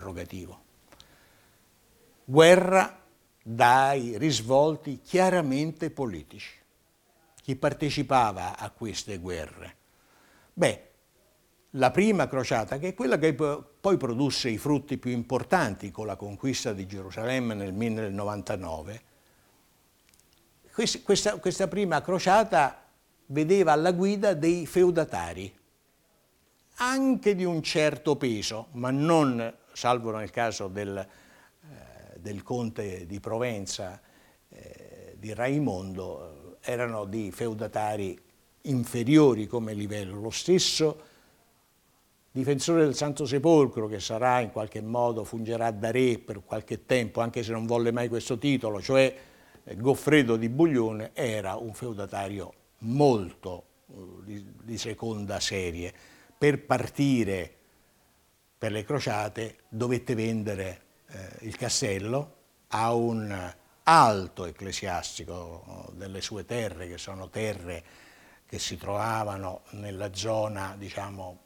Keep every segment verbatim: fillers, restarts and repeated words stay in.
interrogativo. Guerra dai risvolti chiaramente politici. Chi partecipava a queste guerre? Beh, la prima crociata, che è quella che poi produsse i frutti più importanti con la conquista di Gerusalemme nel millecentonovantanove, questa, questa prima crociata vedeva alla guida dei feudatari, anche di un certo peso, ma non, salvo nel caso del, eh, del conte di Provenza, eh, di Raimondo, erano di feudatari inferiori come livello. Lo stesso difensore del Santo Sepolcro, che sarà in qualche modo, fungerà da re per qualche tempo, anche se non volle mai questo titolo, cioè Goffredo di Buglione, era un feudatario molto uh, di, di seconda serie. Per partire per le crociate dovette vendere eh, il castello a un alto ecclesiastico delle sue terre, che sono terre che si trovavano nella zona, diciamo,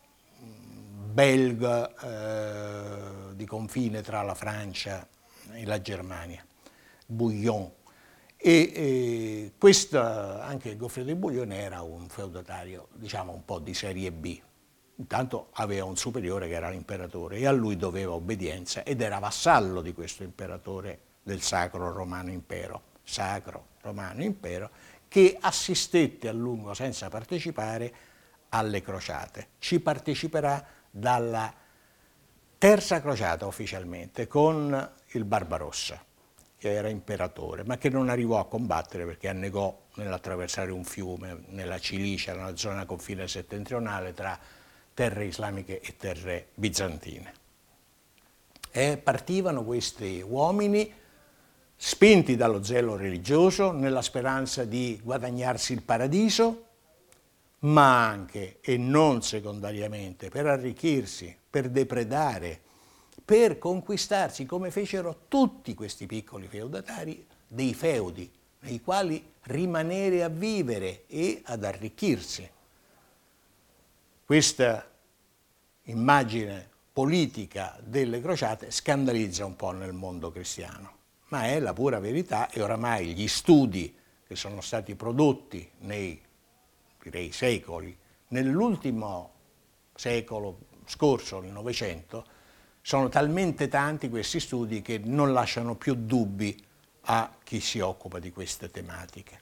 belga eh, di confine tra la Francia e la Germania, Bouillon. E eh, questa, anche Goffredo di Bouillon era un feudatario, diciamo, un po' di serie B. Intanto aveva un superiore che era l'imperatore e a lui doveva obbedienza ed era vassallo di questo imperatore del Sacro Romano Impero, Sacro Romano Impero, che assistette a lungo senza partecipare alle crociate. Ci parteciperà dalla terza crociata ufficialmente con il Barbarossa, che era imperatore, ma che non arrivò a combattere perché annegò nell'attraversare un fiume nella Cilicia, nella zona confine settentrionale tra terre islamiche e terre bizantine. E partivano questi uomini spinti dallo zelo religioso, nella speranza di guadagnarsi il paradiso, ma anche, e non secondariamente, per arricchirsi, per depredare, per conquistarsi, come fecero tutti questi piccoli feudatari, dei feudi, nei quali rimanere a vivere e ad arricchirsi. Questa immagine politica delle crociate scandalizza un po' nel mondo cristiano, ma è la pura verità e oramai gli studi che sono stati prodotti nei, direi, secoli, nell'ultimo secolo scorso, il Novecento, sono talmente tanti questi studi che non lasciano più dubbi a chi si occupa di queste tematiche.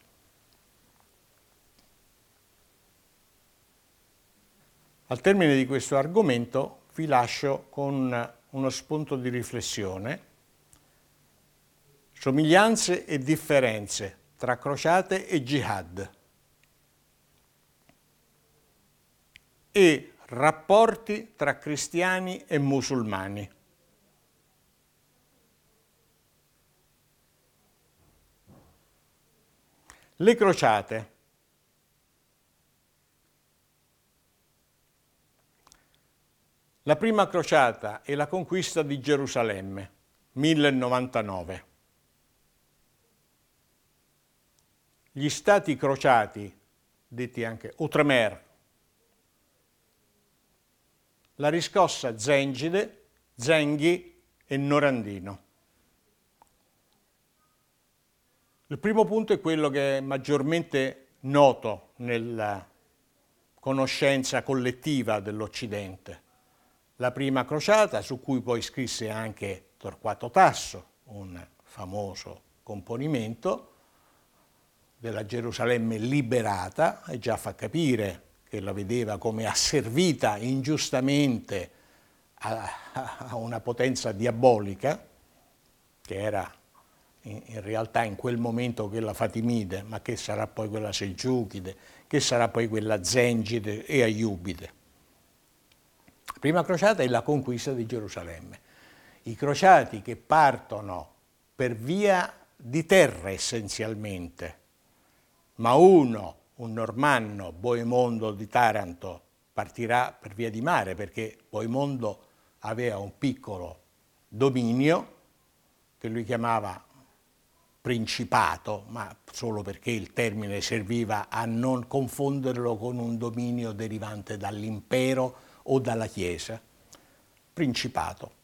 Al termine di questo argomento vi lascio con uno spunto di riflessione: somiglianze e differenze tra crociate e jihad e rapporti tra cristiani e musulmani. Le crociate. La prima crociata è la conquista di Gerusalemme, millecentonovantanove. Gli stati crociati, detti anche Outremer, la riscossa Zengide, Zenghi e Norandino. Il primo punto è quello che è maggiormente noto nella conoscenza collettiva dell'Occidente. La prima crociata, su cui poi scrisse anche Torquato Tasso, un famoso componimento della Gerusalemme liberata, e già fa capire che la vedeva come asservita ingiustamente a, a una potenza diabolica, che era in, in realtà in quel momento quella Fatimide, ma che sarà poi quella Selgiuchide, che sarà poi quella Zengide e Aiubide. La prima crociata è la conquista di Gerusalemme. I crociati che partono per via di terra essenzialmente, ma uno, un normanno, Boemondo di Taranto, partirà per via di mare perché Boemondo aveva un piccolo dominio che lui chiamava principato, ma solo perché il termine serviva a non confonderlo con un dominio derivante dall'impero o dalla Chiesa. Principato.